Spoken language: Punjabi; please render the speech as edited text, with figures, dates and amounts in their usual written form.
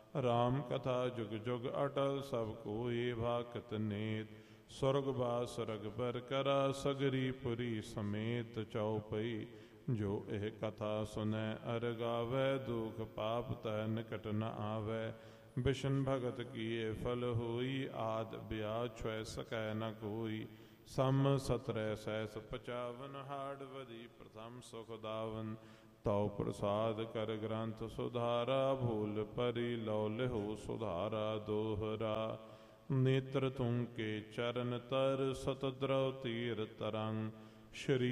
ਰਾਮ ਕਥਾ ਜੁਗ ਜੁਗ ਅਟਲ ਸਭ ਕੋਈ ਭਾਕਤ ਨੇਤ। ਸੁਰਗ ਬਾਸ ਰਗਬਰ ਕਰਾ ਸਗਰੀ ਪੁਰੀ ਸਮੇਤ। ਚਉਪਈ ਜੋ ਇਹ ਕਥਾ ਸੁਨੈ ਅਰ ਗਾਵੈ ਦੁਖ ਪਾਪ ਤੈ ਨਿਕਟ ਨ ਆਵੈ। ਬਿਸ਼ਨ ਭਗਤ ਕੀਏ ਫਲ ਹੋਈ ਆਦ ਬਿਆਜ ਛੁਐ ਸਕੈ ਨ ਕੋਈ। ਸਮ 17 ਸੈਸ 55 ਹਾੜ ਵਦੀ ਪ੍ਰਥਮ ਸੁਖ ਦਾਵਨ। ਤਉ ਪ੍ਰਸਾਦ ਕਰ ਗ੍ਰੰਥ ਸੁਧਾਰਾ ਭੂਲ ਪਰੀ ਲਉ ਲਿਹੋ ਸੁਧਾਰਾ ਦੋਹਰਾ। ਨੇਤਰ ਤੁਮ ਕੇ ਚਰਨ ਤਰ ਸਤਿ ਦ੍ਰਵ ਤੀਰ ਤਰੰਗ। ਸ਼੍ਰੀ